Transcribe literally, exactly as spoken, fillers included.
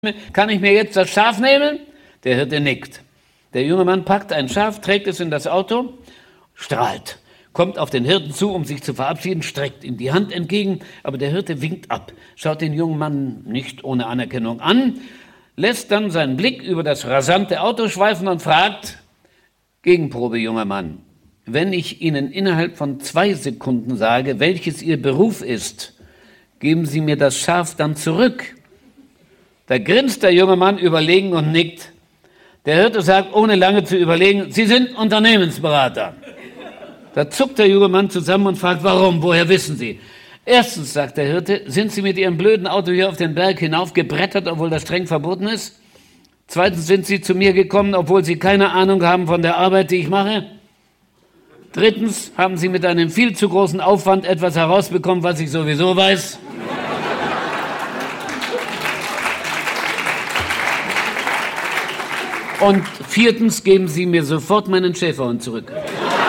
Kann ich mir jetzt das Schaf nehmen? Der Hirte nickt. Der junge Mann packt ein Schaf, trägt es in das Auto, strahlt, kommt auf den Hirten zu, um sich zu verabschieden, streckt ihm die Hand entgegen, aber der Hirte winkt ab, schaut den jungen Mann nicht ohne Anerkennung an, lässt dann seinen Blick über das rasante Auto schweifen und fragt: Gegenprobe, junger Mann, wenn ich Ihnen innerhalb von zwei Sekunden sage, welches Ihr Beruf ist, geben Sie mir das Schaf dann zurück? Da grinst der junge Mann überlegen und nickt. Der Hirte sagt, ohne lange zu überlegen: Sie sind Unternehmensberater. Da zuckt der junge Mann zusammen und fragt, warum, woher wissen Sie? Erstens, sagt der Hirte, sind Sie mit Ihrem blöden Auto hier auf den Berg hinaufgebrettert, obwohl das streng verboten ist? Zweitens, sind Sie zu mir gekommen, obwohl Sie keine Ahnung haben von der Arbeit, die ich mache? Drittens, haben Sie mit einem viel zu großen Aufwand etwas herausbekommen, was ich sowieso weiß? Und viertens, geben Sie mir sofort meinen Schäferhund zurück.